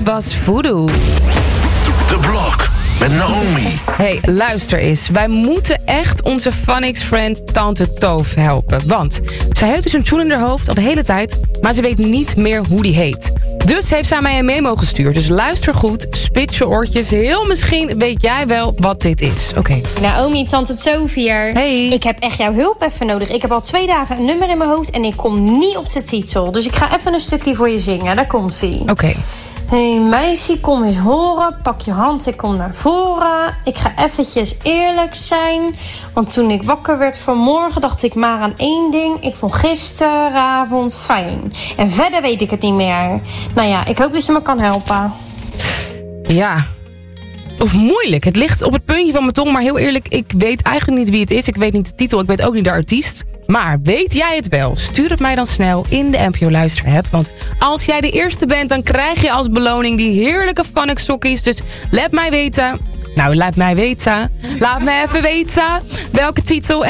Dit was Voodoo. De Blok met Naomi. Hey, luister eens. Wij moeten echt onze Phonics-friend Tante Toof helpen. Want zij heeft dus een tune in haar hoofd al de hele tijd, maar ze weet niet meer hoe die heet. Dus heeft zij mij een memo gestuurd. Dus luister goed, spits je oortjes. Heel misschien weet jij wel wat dit is. Oké. Naomi, Tante Toof hier. Hey. Ik heb echt jouw hulp even nodig. Ik heb al 2 dagen een nummer in mijn hoofd en ik kom niet op de titel. Dus ik ga even een stukje voor je zingen. Daar komt-ie. Oké. Hey meisje, kom eens horen. Pak je hand, ik kom naar voren. Ik ga eventjes eerlijk zijn. Want toen ik wakker werd vanmorgen dacht ik maar aan 1 ding. Ik vond gisteravond fijn. En verder weet ik het niet meer. Nou ja, ik hoop dat je me kan helpen. Ja. Of moeilijk. Het ligt op het puntje van mijn tong. Maar heel eerlijk, ik weet eigenlijk niet wie het is. Ik weet niet de titel, ik weet ook niet de artiest. Maar weet jij het wel? Stuur het mij dan snel in de NPO Luister app. Want als jij de eerste bent, dan krijg je als beloning die heerlijke Phonics sokkies. Dus laat mij weten. Nou, laat mij weten. Laat me even weten welke titel